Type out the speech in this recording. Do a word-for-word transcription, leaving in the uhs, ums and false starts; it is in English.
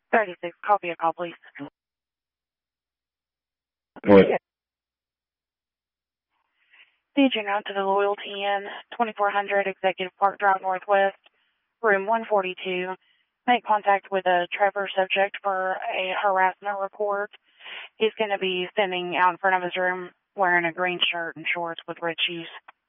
thirty-six, copy a call, please. What? Paging out to the Loyalty Inn, twenty-four hundred Executive Park Drive Northwest, room one forty-two. Make contact with a Trevor subject for a harassment report. He's going to be standing out in front of his room wearing a green shirt and shorts with red shoes.